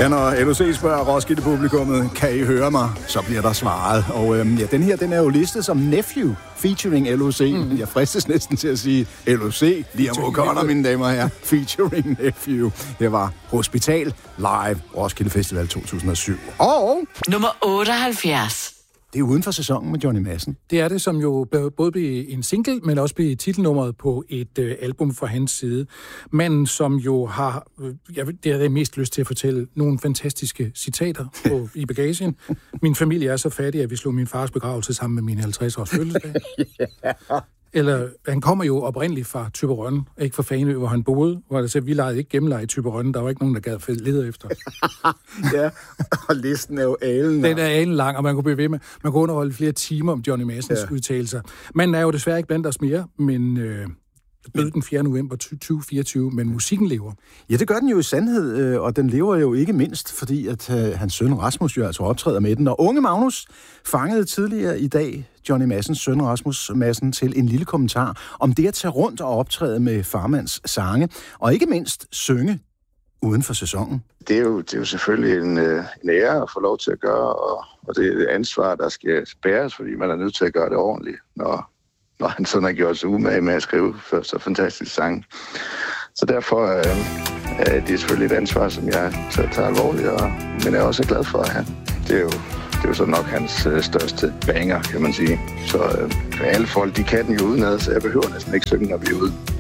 Ja, når LOC spørger Roskilde-publikummet, kan I høre mig, så bliver der svaret. Og den her, den er jo listet som Nephew, featuring LOC. Jeg fristes næsten til at sige LOC, Liam O'Connor, mine damer og herrer, featuring Nephew. Det var Hospital Live Roskilde Festival 2007. Og nummer 78. Det er uden for sæsonen med Johnny Madsen. Det er det, som jo både blev en single, men også blev titelnummeret på et album fra hans side. Manden, som jo har, det har jeg mest lyst til at fortælle, nogle fantastiske citater i bagagen. Min familie er så fattig, at vi slog min fars begravelse sammen med min 50-års fødselsdag. Yeah. Eller, han kommer jo oprindeligt fra Thyborøn, ikke fra Fanø, hvor han boede, hvor der sagde, vi lejede ikke gennemleje i Thyborøn, der var ikke nogen, der gad lede efter. Ja, og listen er jo alen. Den er alen lang, og man kunne blive ved med. Man kunne underholde flere timer om Johnny Madsens udtalelser. Man er jo desværre ikke blandt os mere, men døde den 4. november 2024, men musikken lever. Ja, det gør den jo i sandhed, og den lever jo ikke mindst, fordi at hans søn Rasmus jo altså optræder med den. Og unge Magnus fangede tidligere i dag Johnny Madsens søn Rasmus Madsen til en lille kommentar om det at tage rundt og optræde med farmands sange, og ikke mindst synge uden for sæsonen. Det er jo selvfølgelig en ære at få lov til at gøre, og det er et ansvar, der skal bæres, fordi man er nødt til at gøre det ordentligt, når han sådan har gjort sig umage med at skrive for så fantastisk sang. Så derfor det er selvfølgelig et ansvar, som jeg tager alvorligt, men jeg er også glad for at have. Det er jo så nok hans største banger, kan man sige. Så alle folk, de kan den jo udenad, så jeg behøver næsten ikke synge, når vi er ude.